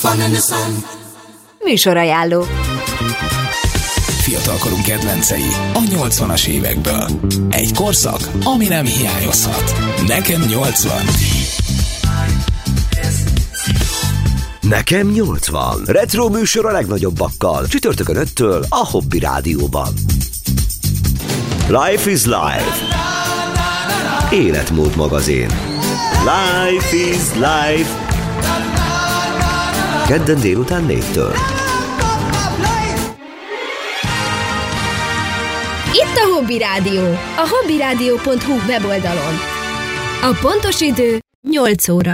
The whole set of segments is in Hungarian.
Műsorajánló. Fiatalkorunk kedvencei a 80-as évekből. Egy korszak, ami nem hiányozhat. Nekem 80. Nekem 80. Retro műsor a legnagyobbakkal. Csütörtökön 5-től a Hobby Rádióban. Life is Life. Életmód magazin. Life is Life. Kedden délután 4-től. Itt a Hobby Rádió, a hobbyradio.hu weboldalon. A pontos idő 8 óra.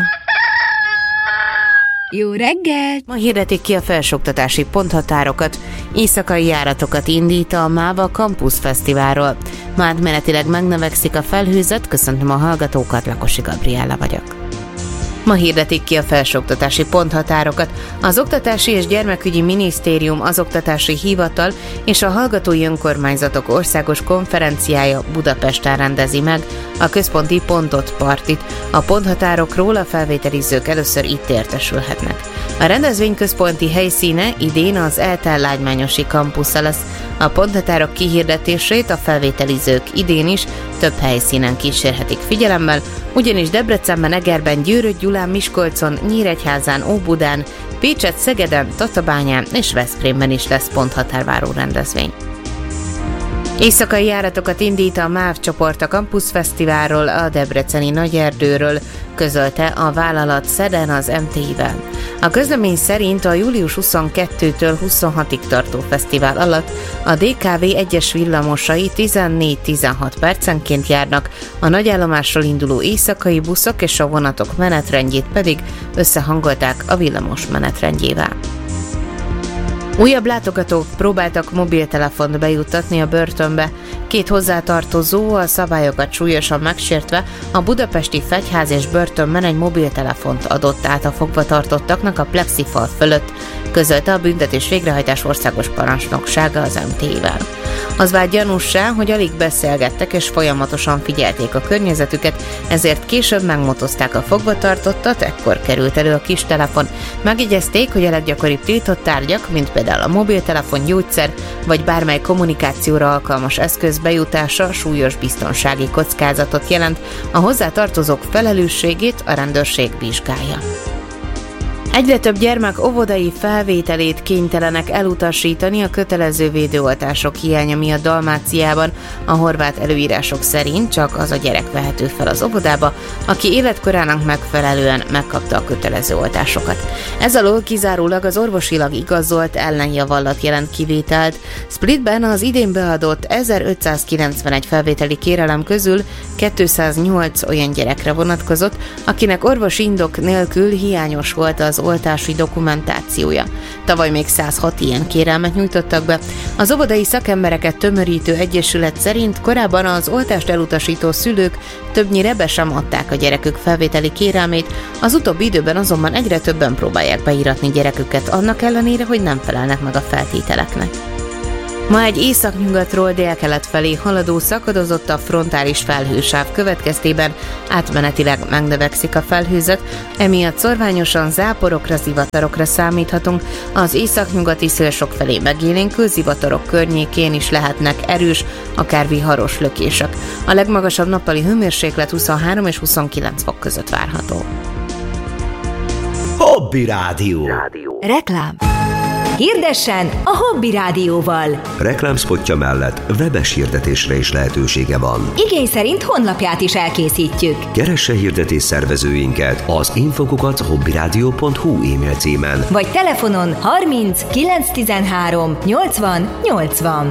Jó reggelt! Ma hirdetik ki a felsőoktatási ponthatárokat. Éjszakai járatokat indít a MÁVA Campus Fesztiválról. Ma átmenetileg megnövekszik a felhőzet, köszöntöm a hallgatókat, Lakosi Gabriella vagyok. Ma hirdetik ki a felsőoktatási ponthatárokat. Az Oktatási és Gyermekügyi Minisztérium, az Oktatási Hivatal és a Hallgatói Önkormányzatok Országos Konferenciája Budapesten rendezi meg a központi pontot, partit. A ponthatárokról a felvételizők először itt értesülhetnek. A rendezvény központi helyszíne idén az ELTE lágymányosi kampusza lesz. A ponthatárok kihirdetését a felvételizők idén is több helyszínen kísérhetik figyelemmel, ugyanis Debrecenben, Egerben, Győrött, Gyulán, Miskolcon, Nyíregyházán, Óbudán, Pécset, Szegeden, Tatabányán és Veszprémben is lesz ponthatárváró rendezvény. Éjszakai járatokat indít a MÁV csoport a Campus Fesztiválról, a debreceni Nagyerdőről, közölte a vállalat szerdán az MTI-vel. A közlemény szerint a július 22-től 26-ig tartó fesztivál alatt a DKV egyes villamosai 14-16 percenként járnak, a nagyállomásról induló éjszakai buszok és a vonatok menetrendjét pedig összehangolták a villamos menetrendjével. Újabb látogatók próbáltak mobiltelefont bejuttatni a börtönbe. 2 hozzátartozó a szabályokat súlyosan megsértve a budapesti Fegyház és börtönben egy mobiltelefont adott át a fogvatartottaknak a plexifal fölött, közölte a Büntetés Végrehajtás Országos Parancsnoksága az MT-vel. Az vált gyanússá, hogy alig beszélgettek és folyamatosan figyelték a környezetüket, ezért később megmotozták a fogvatartottat, ekkor került elő a kis telefon. Megjegyezték, hogy a leggyakoribb tiltott tárgyak, mint például a mobiltelefon, gyógyszer vagy bármely kommunikációra alkalmas eszköz bejutása súlyos biztonsági kockázatot jelent, a hozzátartozók felelősségét a rendőrség vizsgálja. Egyre több gyermek óvodai felvételét kénytelenek elutasítani a kötelező védőoltások hiánya miatt Dalmáciában. A horvát előírások szerint csak az a gyerek vehető fel az óvodába, aki életkorának megfelelően megkapta a kötelező oltásokat. Ez alól kizárólag az orvosilag igazolt ellenjavallat jelent kivételt. Splitben az idén beadott 1591 felvételi kérelem közül 208 olyan gyerekre vonatkozott, akinek orvosi indok nélkül hiányos volt az oltási dokumentációja. Tavaly még 106 ilyen kérelmet nyújtottak be. Az óvodai szakembereket tömörítő egyesület szerint korábban az oltást elutasító szülők többnyire be sem adták a gyerekük felvételi kérelmét, az utóbbi időben azonban egyre többen próbálják beíratni gyereküket annak ellenére, hogy nem felelnek meg a feltételeknek. Ma egy északnyugatról délkelet felé haladó szakadozott a frontális felhősáv következtében átmenetileg megnövekszik a felhőzet, emiatt szorványosan záporokra, zivatarokra számíthatunk, az északnyugati szél sokfelé megélénkül, zivatarok környékén is lehetnek erős, akár viharos lökések. A legmagasabb nappali hőmérséklet 23 és 29 fok között várható. Hobby Rádió. Reklám. Hirdessen a Hobby Rádióval. Reklámszpotja mellett webes hirdetésre is lehetősége van. Igény szerint honlapját is elkészítjük. Keresse hirdetés szervezőinket az info@hobbyradio.hu e-mail címen. Vagy telefonon 30 913 80 80.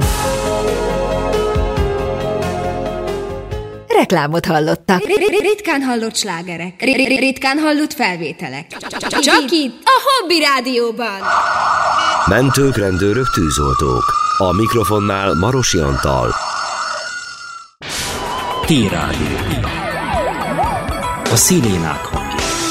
Reklámot hallottak. Ritkán hallott slágerek. Ritkán hallott felvételek. Csak itt, a Hobby Rádióban. Mentők, rendőrök, tűzoltók. A mikrofonnál Marosi Antal. T-Rádió. A szirénák hangja.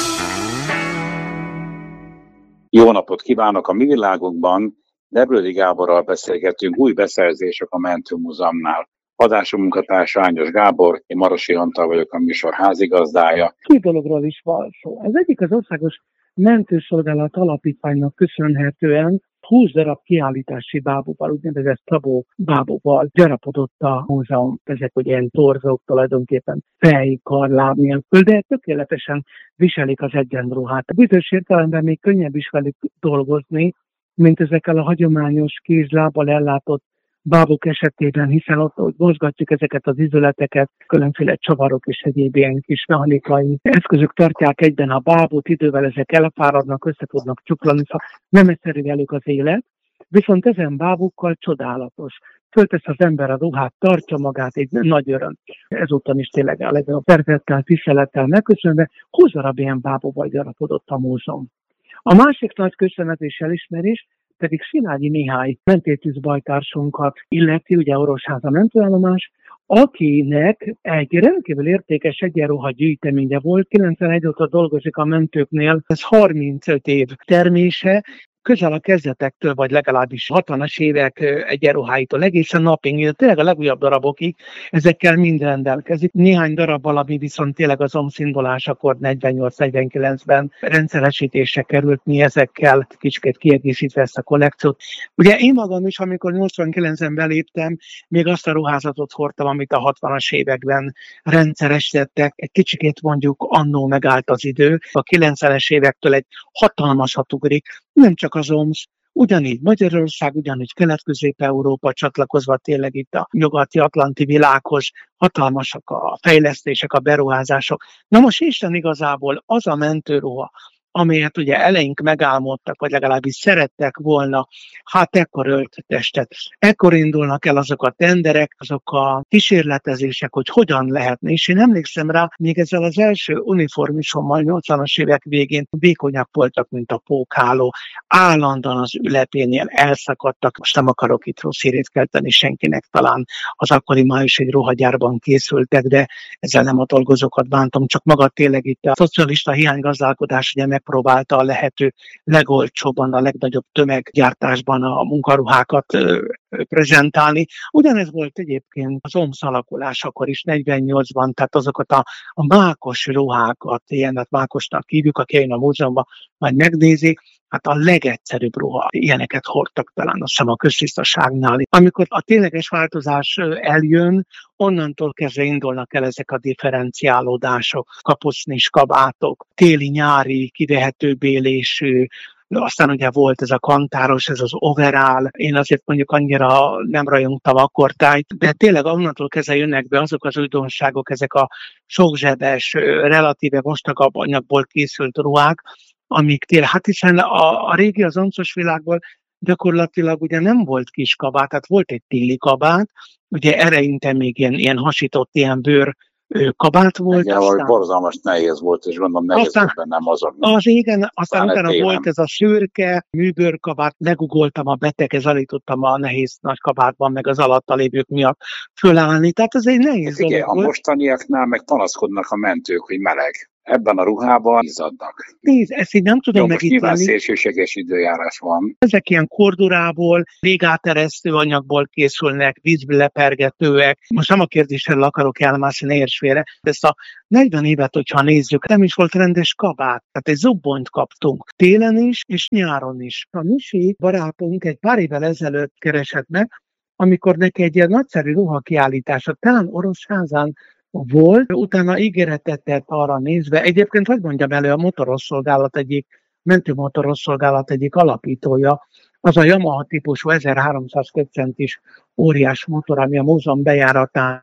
Jó napot kívánok! A mi világunkban Debrődi Gáborral beszélgetünk, új beszerzések a Mentőmúzeumnál. Adásom munkatársa Ányos Gábor, én Marosi Antal vagyok, a műsor házigazdája. 2 dologról is van szó. Az egyik az országos mentőszolgálat alapítványnak köszönhetően 20 darab kiállítási bábúval, úgynevezett szabó bábúval gyarapodott a múzeum. Ezek ugye ilyen torzók tulajdonképpen fej, kar, láb nélkül, de tökéletesen viselik az egyenruhát. Bizonyos értelemben még könnyebb is velük dolgozni, mint ezekkel a hagyományos kézlábbal ellátott bábuk esetében, hiszen ott mozgatjuk ezeket az izületeket, különféle csavarok és egyéb ilyen kis mechanikai eszközök tartják egyben a bábút, idővel ezek elfáradnak, össze tudnak csuklani, szóval nem egyszerű velük az élet, viszont ezen bábukkal csodálatos. Föltesz az ember a ruhát, tartja magát, egy nagy öröm. Ezúttal is tényleg a legnagyobb szeretettel, tisztelettel megköszönve, 20 darab ilyen bábúval gyarapodott a múzeum. A másik nagy köszönet és elismerés pedig Szilágyi Mihály mentőtűzbajtársunkat illeti, ugye Orosháza mentőállomás, akinek egy rendkívül értékes egyenruha gyűjteménye volt, 91 óta dolgozik a mentőknél, ez 35 év termése, közel a kezdetektől, vagy legalábbis 60-as évek egyenruháitól egészen napig, tényleg a legújabb darabokig, ezekkel mind rendelkezik. Néhány darabbal, ami viszont tényleg az omszindulásakor 48-49-ben rendszeresítésre került, mi ezekkel kicsit kiegészítve ezt a kollekciót. Ugye én magam is, amikor 89-ben beléptem, még azt a ruházatot hordtam, amit a 60-as években rendszeresítettek. Egy kicsikét mondjuk annó megállt az idő. A 90-es évektől egy hatalmasat ugrik, nem csak az OMS, ugyanígy Magyarország, ugyanígy Kelet-Közép-Európa csatlakozva tényleg itt a nyugati-atlanti világhoz, hatalmasak a fejlesztések, a beruházások. Na most Isten igazából az a mentőruha, amelyet ugye eleink megálmodtak, vagy legalábbis szerettek volna, hát ekkor ölt testet. Ekkor indulnak el azok a tenderek, azok a kísérletezések, hogy hogyan lehetne. És én emlékszem rá, még ezzel az első uniformisommal 80-as évek végén vékonyak voltak, mint a pókháló. Állandóan az ülepénél elszakadtak. Most nem akarok itt rossz hírét kelteni senkinek, talán az akkori május egy ruhagyárban készültek, de ezzel nem a dolgozókat bántom, csak maga tényleg itt a szocialista hiánygazdálkodás ugye megpróbálta a lehető legolcsóbban, a legnagyobb tömeggyártásban a munkaruhákat prezentálni. Ugyanez volt egyébként az OMSZ alakulásakor is, 48-ban, tehát azokat a mákos ruhákat, ilyenet mákosnak hívjuk, aki jön a múzeumban, majd megnézi, hát a legegyszerűbb ruha, ilyeneket hordtak talán, azt hiszem a köztisztaságnál. Amikor a tényleges változás eljön, onnantól kezdve indulnak el ezek a differenciálódások, kapucnis kabátok, téli-nyári, kivehető bélésű, aztán ugye volt ez a kantáros, ez az overall, én azért mondjuk annyira nem rajongtam akkortájt, de tényleg onnantól kezdve jönnek be azok az újdonságok, ezek a sokzsebes, relatíve vastagabb anyagból készült ruhák, amik tényleg, hát hiszen a régi az oncos világból gyakorlatilag ugye nem volt kis kabát, tehát volt egy téli kabát, ugye eleinte még ilyen hasított, ilyen bőr kabát volt. Igen, aztán borzalmas nehéz volt, és gondolom nehéz volt bennem mozogni. Az igen, aztán utána volt ez a szürke, műbőrkabát, legugoltam a beteghez, alítottam a nehéz nagy kabátban, meg az alatta lévők miatt fölállni, tehát ez egy nehéz dolog volt. A mostaniaknál meg panaszkodnak a mentők, hogy meleg. Ebben a ruhában izzadnak. Nézd, ezt így nem tudom megítélni. Nyilván szélsőséges időjárás van. Ezek ilyen kordurából, légáteresztő anyagból készülnek, vízből lepergetőek. Most nem a kérdésről akarok elmászni, ne érts félre. Ezt a 40 évet, hogyha nézzük, nem is volt rendes kabát. Tehát egy zubbonyt kaptunk. Télen is, és nyáron is. A Misi barátunk egy pár évvel ezelőtt keresett meg, amikor neki egy ilyen nagyszerű ruhakiállítása, talán Orosházán volt, utána ígéretet tett arra nézve. Egyébként, hogy mondjam elő, a motorosszolgálat mentőmotorosszolgálat egyik alapítója, az a Yamaha típusú 1300 köbcentis óriás motor, ami a múzeum bejáratán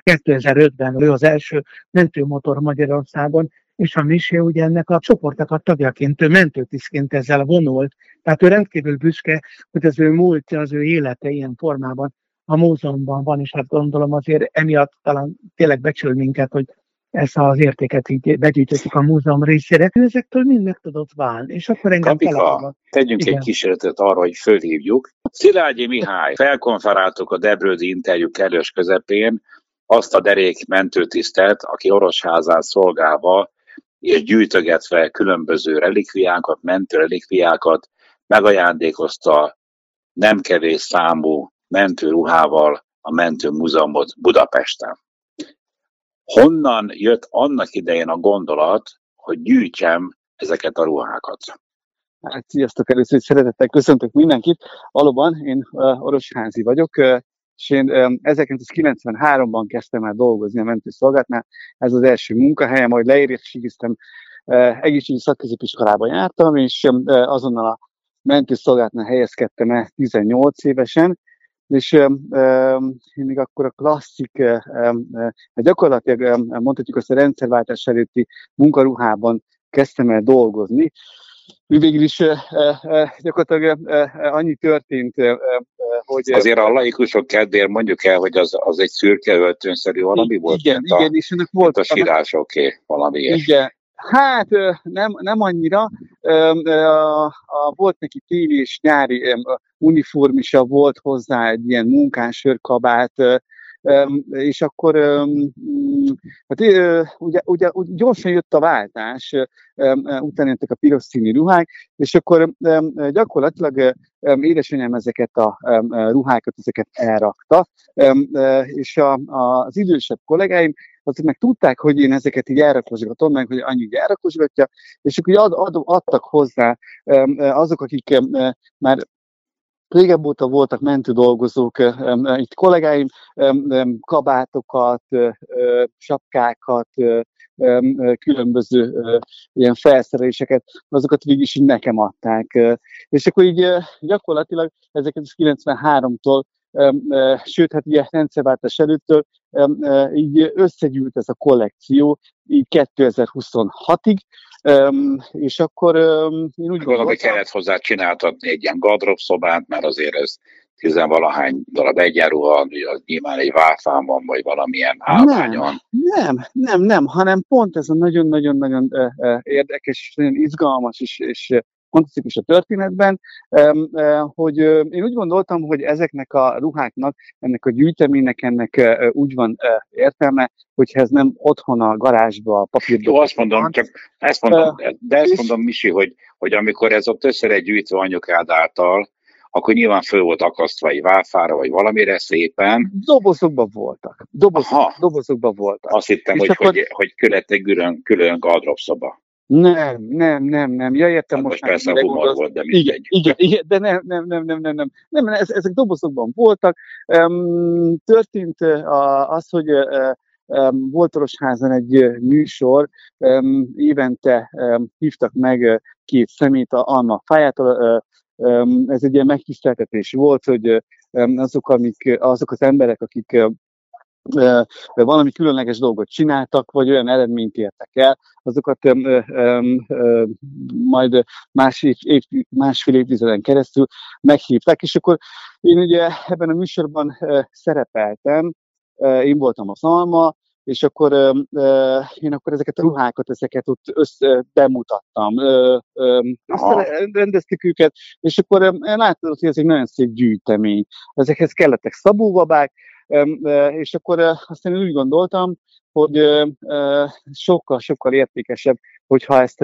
2005-ben ő az első mentőmotor Magyarországon, és a Misi ugye ennek a csoportnak a tagjaként, ő mentőtisztként ezzel vonult. Tehát ő rendkívül büszke, hogy az ő múltja, az ő élete ilyen formában a múzeumban van, és hát gondolom azért emiatt talán tényleg becsül minket, hogy ezt az értéket így begyűjtöttük a múzeum részére. Ezektől mind meg tudott válni, és akkor engem Kapika, tegyünk egy kísérletet arra, hogy fölhívjuk. Szilágyi Mihály, felkonferáltuk a Debrődi interjú kellős közepén azt a derék mentőtisztet, aki Orosházán szolgálva és gyűjtögetve különböző relikviákat, mentőrelikviákat megajándékozta nem kevés számú mentőruhával a mentőmúzeumot Budapesten. Honnan jött annak idején a gondolat, hogy gyűjtsem ezeket a ruhákat? Hát, sziasztok, először is szeretettel köszöntök mindenkit. Valóban, én Orosházi vagyok, és én 1993-ban kezdtem el dolgozni a mentőszolgálatnál. Ez az első munkahelyem, majd leérettségiztem, egészségügyi szakközépiskolában jártam, és azonnal a mentőszolgálatnál helyezkedtem el 18 évesen, és én még akkor a klasszik, gyakorlatilag mondhatjuk azt a rendszerváltás előtti munkaruhában kezdtem el dolgozni. Végül is gyakorlatilag annyi történt, hogy... Azért a laikusok kedvéért mondjuk el, hogy az egy szürke öltönyszerű valami volt? Igen, és ennek volt a sírásoké valami. Igen. Hát nem annyira. Volt neki téli és nyári uniformisa, volt hozzá egy ilyen munkásőrkabát, és akkor hát, ugye gyorsan jött a váltás, utána jöttek a piros színű ruhák, és akkor gyakorlatilag édesanyám ezeket a ruhákat, ezeket elrakta, és az idősebb kollégáim azok meg tudták, hogy én ezeket így elrakosgatom, meg hogy annyi így elrakosgatja, és akkor adtak hozzá azok, akik már régebb óta voltak mentődolgozók, itt kollégáim, kabátokat, sapkákat, különböző ilyen felszereléseket, azokat végig is így nekem adták. És akkor így gyakorlatilag ezeket 93-tól, sőt, hát ugye rendszerváltás előttől így összegyűlt ez a kollekció, így 2026-ig, és akkor én úgy gondolom, hogy kellett hozzá csináltatni egy ilyen gardróbszobát, mert azért ez tizenvalahány darab egyenruha, nyilván egy válfámon, vagy valamilyen állványon. Nem, hanem pont ez a nagyon-nagyon-nagyon érdekes, és nagyon izgalmas, és fantasztikus a történetben, hogy én úgy gondoltam, hogy ezeknek a ruháknak, ennek a gyűjteménynek, ennek úgy van értelme, hogyha ez nem otthon a garázsba, a papírban. Jó, azt mondom, Misi, hogy amikor ez ott össze lett gyűjtve anyukád által, akkor nyilván föl volt akasztva egy válfára, vagy valamire szépen. Dobozokban voltak. Dobozokban voltak. Azt hittem, hogy kellett egy külön gardróbszoba. Nem. Ja, értem, most persze a humor volt, de mindegy. Igen, de nem, ezek dobozokban voltak. Történt az, hogy volt Orosházan egy műsor, évente hívtak meg 2 szemét a Alma fájától. Ez egy ilyen megtiszteltetés volt, hogy azok az emberek, akik valami különleges dolgot csináltak, vagy olyan eredményt értek el, azokat majd másfél évtizeden keresztül meghívták, és akkor én ugye ebben a műsorban szerepeltem, én voltam az Alma, és akkor én akkor ezeket a ruhákat, ezeket ott bemutattam, rendeztük őket, és akkor láttad, hogy ez egy nagyon szép gyűjtemény. Ezekhez kellettek szabóbabák, és akkor aztán úgy gondoltam, hogy sokkal értékesebb, hogyha ezt a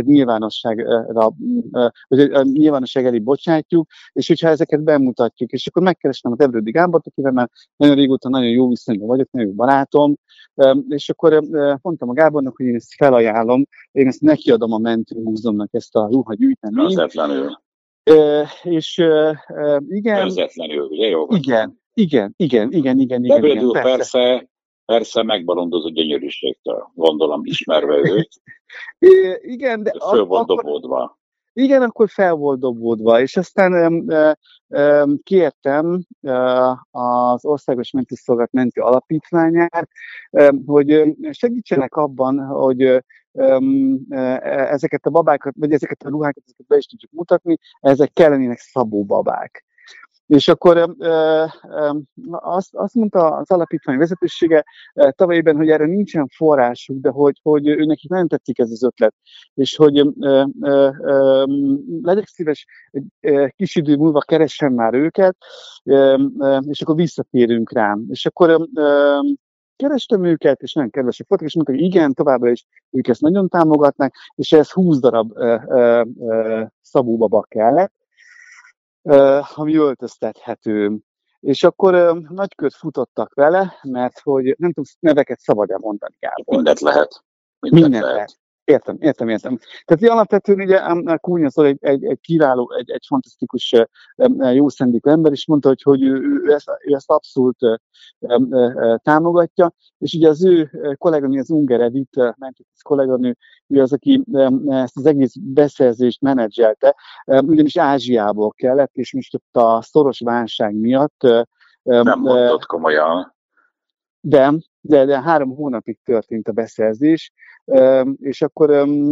nyilvánosság elé bocsátjuk, és hogyha ezeket bemutatjuk. És akkor megkerestem a Debrődi Gábort, akivel már nagyon régóta nagyon jó viszonyban vagyok, nagyon jó barátom, és akkor mondtam a Gábornak, hogy én ezt felajánlom, én ezt nekiadom a Mentőmúzeumnak, ezt a ruhagyűjteményt. Közvetlenül. És igen. Közvetlenül, ugye jó? Igen. Debrődi persze megbalondozó gyönyörűségtől, gondolom, ismerve őt. Igen, de föl volt dobódva. Igen, akkor fel volt dobódva, és aztán kértem az Országos Mentőszolgálat Mentő Alapítványát, hogy segítsenek abban, hogy ezeket a babákat, vagy ezeket a ruhákat be is tudjuk mutatni, ezek kellenének szabóbabák. És akkor azt mondta az alapítvány vezetősége tavalyban, hogy erre nincsen forrásuk, de hogy ő nekik nagyon tetszik ez az ötlet, és hogy legyek szíves, kis idő múlva keressen már őket, és akkor visszatérünk rám. És akkor kerestem őket, és nagyon kedvesek voltak, és mondták, hogy igen, továbbra is ők ezt nagyon támogatnak, és ez 20 darab szabóbaba kellett, ami öltöztethető. És akkor nagykört futottak vele, mert hogy nem tudom, neveket szabad-e mondani, Gábor. Mindent lehet. Mindent lehet. Értem. Tehát alapvetően ugye Kúnyaszol egy kiváló, egy fantasztikus, jó szándékú ember, és mondta, hogy ő ezt abszolút támogatja, és ugye az ő kolléganő, az Unger Edith, Mentetis kolléganő, ő az, aki ezt az egész beszerzést menedzselte, ugyanis Ázsiából kellett, és most ott a szoros válság miatt nem mondott komolyan. De 3 hónapig történt a beszerzés, és akkor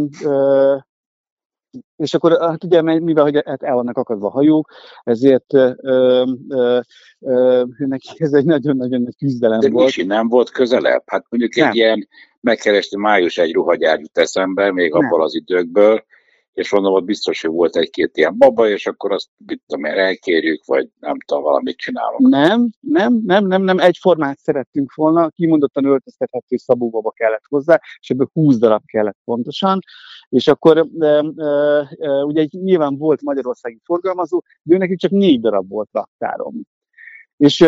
hát ugye, mivel hogy el vannak akadva a hajók, ezért neki ez egy nagyon-nagyon nagy küzdelem volt. De Misi nem volt közelebb? Hát mondjuk nem. Egy ilyen megkeresti május egy ruhagyár jut eszembe, még abból az időkből, és mondom, ott biztos, hogy volt egy-két ilyen baba, és akkor azt, mit tudom én, elkérjük, vagy nem tudom, valamit csinálunk. Nem, egyformát szerettünk volna, kimondottan öltöztethető szabóbaba kellett hozzá, és ebből 20 darab kellett pontosan, és akkor ugye nyilván volt magyarországi forgalmazó, de ő neki csak 4 darab volt raktáron. És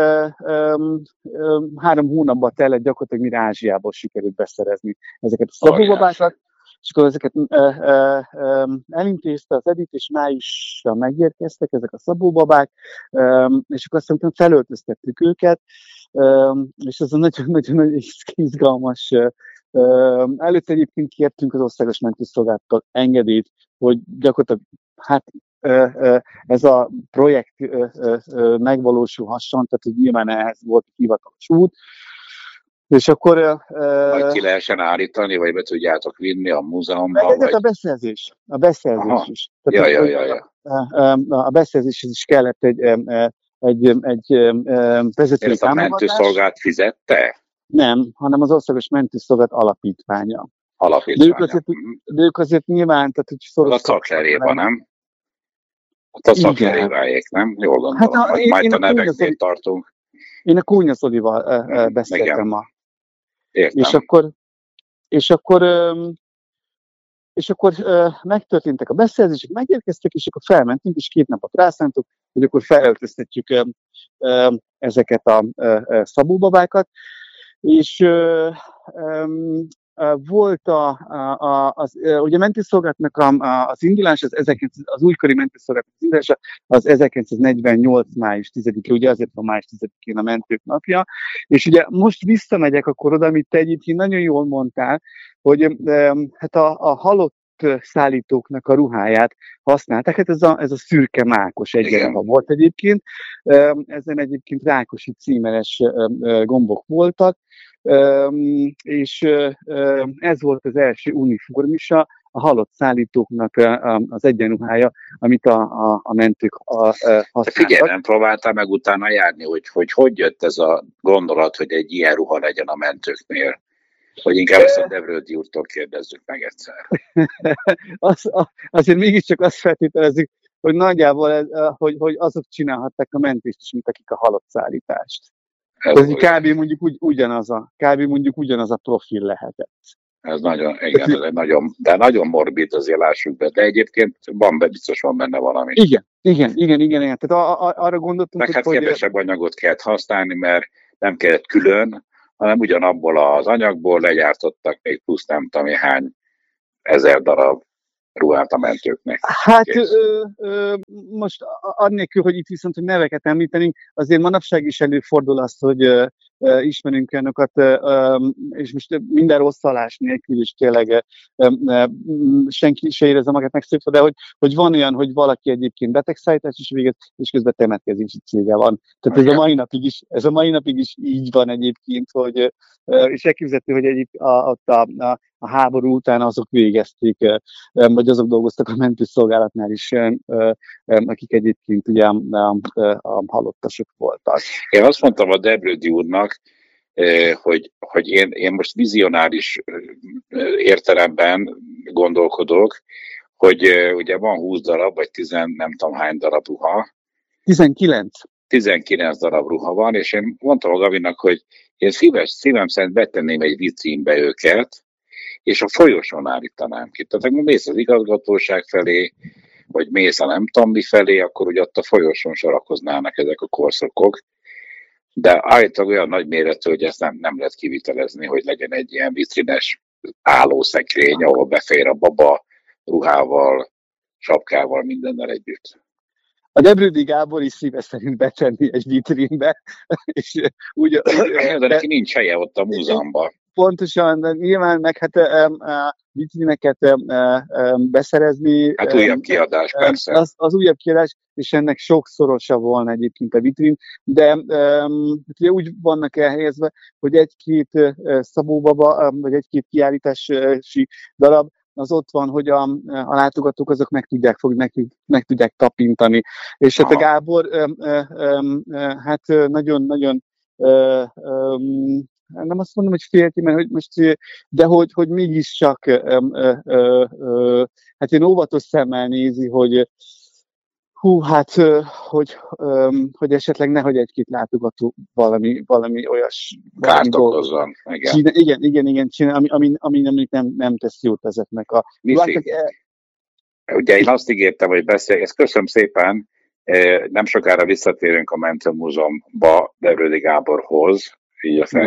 3 hónapban tellett gyakorlatilag, mire Ázsiából sikerült beszerezni ezeket a szabóbabákat. És akkor ezeket elintézte az Edith, és májusra megérkeztek ezek a szabóbabák, és akkor aztán felöltöztettük őket, és ez a nagyon-nagyon izgalmas. Előtte egyébként kértünk az Országos Mentőszolgálattól engedélyt, hogy gyakorlatilag ez a projekt megvalósulhasson, tehát hogy nyilván ehhez volt hivatalos út. És akkor... Vagy ki lehessen állítani, vagy be tudjátok vinni a múzeumban? Vagy... A beszerzés is. Ja. A beszerzéshez is kellett egy vezetői támogatás. A mentőszolgálat fizette? Nem, hanem az Országos Mentőszolgálat alapítványa. De ők azért nyilván... Tehát, hogy szoros a szakleréban, nem? A szaklerévájék, nem? Jól gondolom, hát majd a neveknél tartunk. Én a Kúnyaszolival beszéltem ma. Értem. És akkor megtörténtek a beszerzések, megérkeztek, és akkor felmentünk, és 2 napot rászántuk, hogy akkor felöltöztetjük ezeket a szabóbabákat, és volt ugye a mentőszolgálatnak az indulás, az újkori mentőszolgálatnak az indulása, az 1948. május 10-e, ugye azért van május 10-én a mentők napja, és ugye most visszamegyek akkor oda, amit te egyébként nagyon jól mondtál, hogy hát a halott szállítóknak a ruháját használták, hát ez a szürke mákos egyenruha volt egyébként, ezen egyébként rákosi címeres gombok voltak, és ez volt az első uniformisa, a halott szállítóknak az egyenruhája, amit a mentők használtak. Figyelj, nem próbáltál meg utána járni, hogy jött ez a gondolat, hogy egy ilyen ruha legyen a mentőknél? Vagy inkább ezt a Debrődi úrtól kérdezzük meg egyszer. Azért mégiscsak azt feltételezzük, hogy nagyjából hogy azok csinálhatták a mentést is, mint akik a halott szállítást. Ez kb. mondjuk ugyanaz a profil lehetett. Ez nagyon, igen, ez egy nagyon morbid, azért lássuk be, de egyébként biztos van benne valami. Igen. Tehát arra gondoltunk, hogy kevesebb anyagot kellett használni, mert nem kellett külön, hanem ugyanabból az anyagból legyártottak még plusz nem tudom hány 1000 darab ruhát a mentőknek. Hát most annélkül, hogy itt viszont, hogy neveket említenünk, azért manapság is előfordul az, hogy ismerünk olyanokat, és most minden rossz hallás nélkül is tényleg senki se érezze magát megszépve, de hogy van olyan, hogy valaki egyébként betegszállítást is végez, és közben temetkezési cége van. Tehát ez a mai napig is így van egyébként, hogy és elképzelhető, hogy a háború után azok végezték, vagy azok dolgoztak a mentőszolgálatnál is, akik egyébként ugye a halottasok voltak. Én azt mondtam a Debrődi úrnak, hogy én most vizionáris értelemben gondolkodok, hogy ugye van 20 darab, vagy 10 nem tudom hány darab ruha. 19 darab ruha van, és én mondtam a Gavinak, hogy én szívem szerint betenném egy vitrínbe őket, és a folyosón állítanám ki. Tehát akkor mész az igazgatóság felé, vagy mész a nem tudom mi felé, akkor ugye ott a folyosón sorakoznának ezek a korszakok. De állítólag olyan nagy méretű, hogy ezt nem lehet kivitelezni, hogy legyen egy ilyen vitrines állószekrény, ahol befér a baba ruhával, sapkával, mindennel együtt. A Debrődi Gábor is szíve szerint betenni egy vitrínbe, és úgy... De neki nincs helye ott a múzeumban. Pontosan, de nyilván meg hát vitríneket beszerezni. Hát újabb kiadás, persze. Az újabb kiadás, és ennek sokszorosa volna egyébként a vitrin, de ugye úgy vannak elhelyezve, hogy egy-két Szabó-baba, vagy egy-két kiállítási darab, az ott van, hogy a látogatók azok meg tudják tapintani. És hát a Gábor hát nagyon-nagyon nem azt mondom, hogy félti, mert hogy most, de hogy mégiscsak hát én óvatos szemmel nézi, hogy hogy esetleg nehogy egy-két látogató valami olyas kárt okozzon. Igen, ami nem tesz jót ezeknek a... Ugye én azt ígértem, hogy beszélgetsz. Köszönöm szépen. Nem sokára visszatérünk a Mentő Múzeumba Debrődi Gáborhoz, így a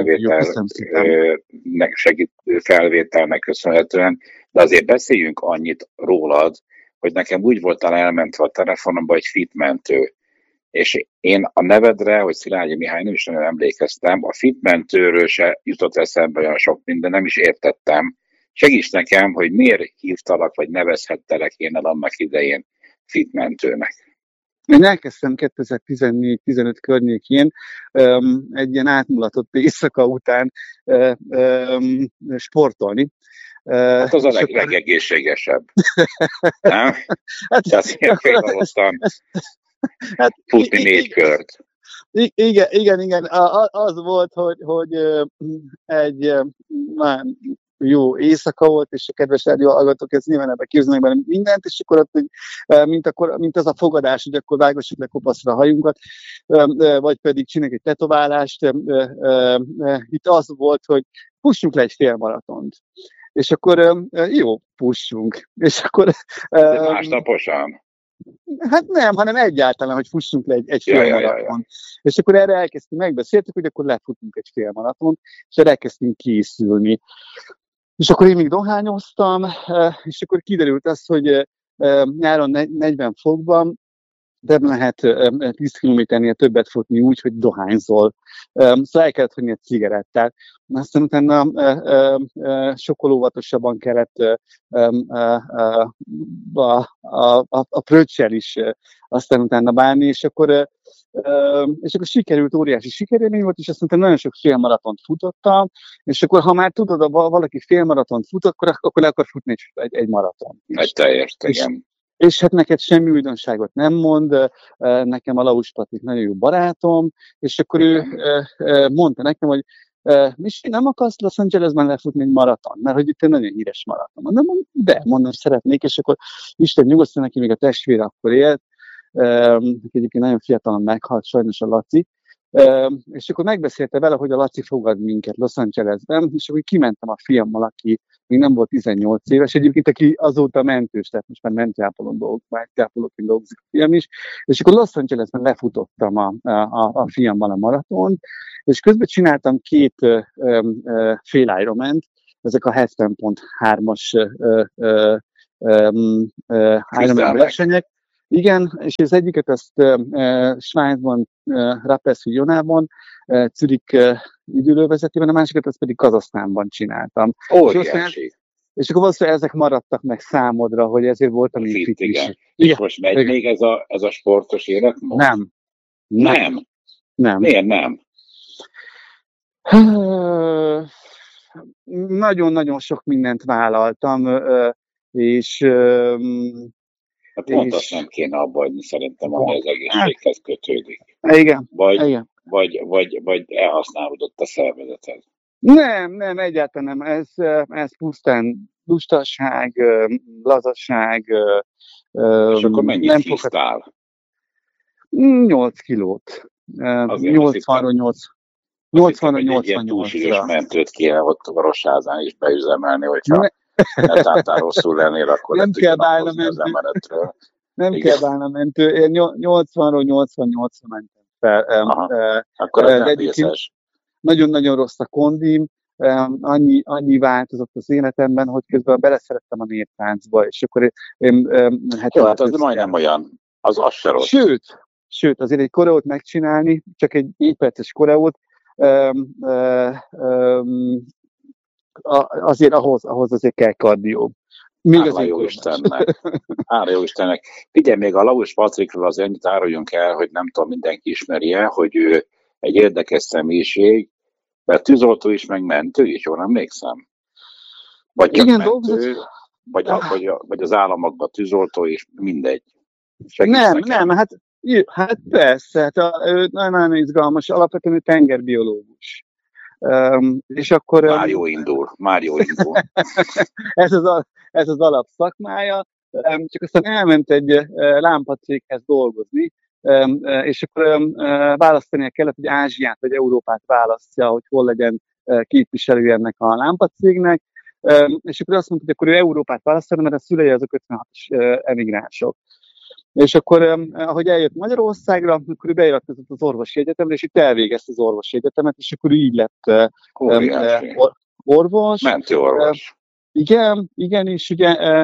felvételnek köszönhetően, de azért beszéljünk annyit rólad, hogy nekem úgy voltál elmentve a telefonomba egy fitmentő. És én a nevedre, hogy Szilágyi Mihály, nem is nagyon emlékeztem, a fitmentőről se jutott eszembe olyan sok minden, nem is értettem. Segíts nekem, hogy miért hívtalak, vagy nevezhettelek én el annak idején fitmentőnek. Én elkezdtem 2014-15 környékén egy ilyen átmulatott éjszaka után sportolni. Hát az a legegészségesebb. Nem? Tehát ilyen félvalóztan futni 4 kört. Igen. Az volt, hogy egy jó éjszaka volt, és a kedves rádióhallgatók ezt nyilván ebbe képzelnek benne mindent, és akkor ott, mint az a fogadás, hogy akkor vágassuk le kopaszra a hajunkat, vagy pedig csináljuk egy tetoválást. Itt az volt, hogy fussunk le egy félmaratont. És akkor jó, fussunk. És akkor... De másnaposan? Hát nem, hanem egyáltalán, hogy fussunk le egy félmaraton. És akkor erre elkezdtünk, megbeszéltük, hogy akkor lefutunk egy félmaraton, és erre elkezdtünk készülni. És akkor én még dohányoztam, és akkor kiderült az, hogy nyáron 40 fokban de lehet 10 kilométernél többet futni úgy, hogy dohányzol. Szóval el kellett hagyni egy cigarettát. Aztán utána sokkal óvatosabban kellett a pröccsel is aztán utána bánni, és akkor sikerült, óriási sikerélmény volt, és aztán nagyon sok félmaratont futottam, és akkor ha már tudod, valaki félmaratont fut, akkor le akar futni egy maraton. Egy teljes, igen. És hát neked semmi újdonságot nem mond, nekem a Laus Patrik nagyon jó barátom, és akkor ő mondta nekem, hogy Misi, nem akarsz Los Angelesben lefutni egy maraton, mert hogy itt egy nagyon híres maraton. Mondom, szeretnék, és akkor Isten nyugodtan, neki még a testvére akkor élt, egyébként nagyon fiatalon meghalt, sajnos a Laci, és akkor megbeszélte vele, hogy a Laci fogad minket Los Angelesben, és akkor kimentem a fiammal, aki még nem volt 18 éves, egyébként aki azóta mentős, tehát most már mentőápolóként dolgozik a fiam is, és akkor Los Angelesben lefutottam a fiammal a maratont, és közben csináltam 2 fél Ironman-t, ezek a 70.3-as Ironman versenyek. Igen, és az egyiket azt Svájcban, Rapperswil-Jonában, Zürich üdülővezetében, a másikat azt pedig Kazahsztánban csináltam. Óriási. És akkor valószínűleg ezek maradtak meg számodra, hogy ezért voltam így fit is. Igen. És most megy még ez a sportos életmód? Nem. Miért nem? Nagyon-nagyon sok mindent vállaltam, és... Hát pont azt nem kéne abba hagyni, szerintem, ami az egészséghez kötődik. Igen. Vagy elhasználódott a szervezeted. Nem, egyáltalán nem. Ez pusztán lustaság, lazaság. És akkor mennyit hisztál? 8 kilót. 80-ról 88-ra. Ilyen túlsúlyos mentőt kéne ott a Rosházán is beüzemelni, hogyha netán rosszul lennél, akkor nem kell bálna mentő. Nem kell bálna mentő. Én 80-ról 88-ra mentem fel. Akkor ez nem vészes. Nagyon-nagyon rossz a kondim, annyi változott az életemben, hogy közben beleszerettem a néptáncba, és akkor hát az majdnem olyan, az se rossz. Sőt, azért egy koreót megcsinálni, csak egy 4 perces koreót, azért ahhoz azért kell kardió. Hála jó Istennek. Hála jó Istennek. Figyelj, még a Laus Patrikról az ennyit áruljunk el, hogy nem tudom, mindenki ismerje, hogy ő egy érdekes személyiség, mert tűzoltó is, meg mentő is, jól emlékszem? Vagy csak igen, mentő, vagy az államokban tűzoltó is, mindegy. Nem, hát persze, ő nagyon izgalmas, alapvetően ő tengerbiológus. És akkor... Már jó indul. ez az alapszakmája, csak aztán elment egy lámpacéghez dolgozni, és akkor választania kellett, hogy Ázsiát vagy Európát választja, hogy hol legyen képviselő ennek a lámpacégnek, és akkor azt mondta, hogy akkor ő Európát választana, mert a szülei azok 56-os emigránsok. És akkor, ahogy eljött Magyarországra, akkor ő beiratkozott az orvosi egyetemre, és itt elvégezte az orvosi egyetemet, és akkor így lett orvos. Mentőorvos. Igen, és ugye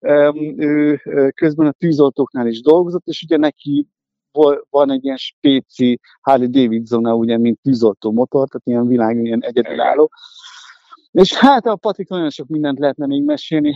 ő közben a tűzoltóknál is dolgozott, és ugye neki van egy ilyen spéci Harley Davidson-a, ugye, mint tűzoltó motor, tehát ilyen világon ilyen egyedülálló. És hát a Patrik nagyon sok mindent lehetne még mesélni,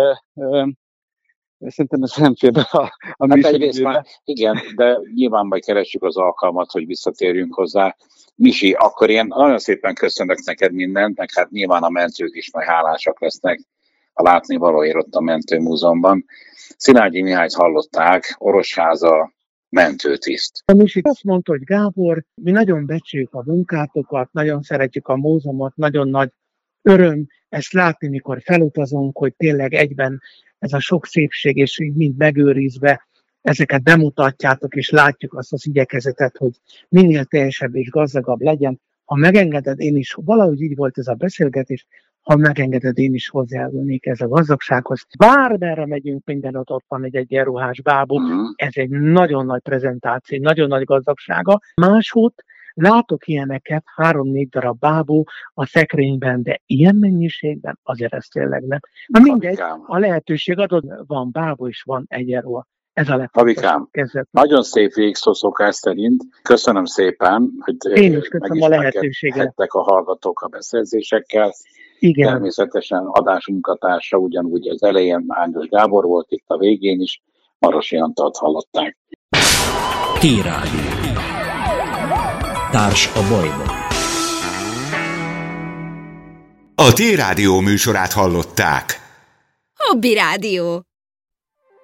szerintem ez nem fér be a műsoridőbe. Igen, de nyilván majd keressük az alkalmat, hogy visszatérjünk hozzá. Misi, akkor én nagyon szépen köszönök neked mindent, meg hát nyilván a mentők is majd hálásak lesznek a látnivalóért ott a Mentőmúzeumban. Szilágyi Mihályt hallották, Orosháza mentőtiszt. A Misi azt mondta, hogy Gábor, mi nagyon becsüljük a munkátokat, nagyon szeretjük a múzeumot, nagyon nagy öröm ezt látni, mikor felutazunk, hogy tényleg egyben ez a sok szépség, és így mind megőrizve, ezeket bemutatjátok, és látjuk azt az igyekezetet, hogy minél teljesebb és gazdagabb legyen. Ha megengeded, én is, valahogy így volt ez a beszélgetés, ha megengeded, én is hozzájárulnék ez a gazdagsághoz. Bármerre megyünk, minden ott van egy egyenruhás bábú, ez egy nagyon nagy prezentáció, nagyon nagy gazdagsága. Máshogy látok ilyeneket, 3-4 darab bábú a szekrényben, de ilyen mennyiségben azért ez tényleg nem. Na mindegy, a lehetőség adott, van bábú és van egyenruha. Ez a Fabikám, nagyon szép végszó szokás szerint. Köszönöm szépen, hogy én is köszönöm a lehetőséget. A hallgatók a beszerzésekkel. Igen. Természetesen adásmunkatársa ugyanúgy az elején Ángos Gábor volt, itt a végén is Marosi Antalt hallották. T-Rádió. Társ a bajban. A T-Rádió műsorát hallották. Hobby Rádió.